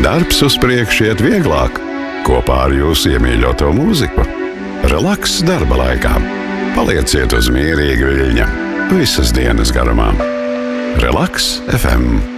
darbs uz priekšu iet vieglāk kopā ar jūsu iemīļoto mūziku. Relaks darba laikā. Palieciet uz mierīga viļņa visas dienas garumā. Relaks FM.